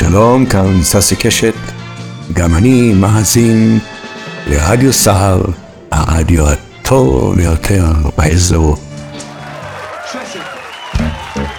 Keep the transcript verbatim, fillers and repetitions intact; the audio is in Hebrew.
שלום, כאן ססי קשת, גם אני מאזין לרדיו סהר, הרדיו הטוב ביותר באזור.